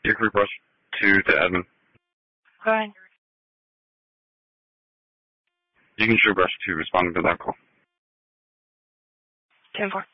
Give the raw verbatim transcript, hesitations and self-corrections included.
You can request to the admin. Go ahead. You can request to respond to that call. ten four.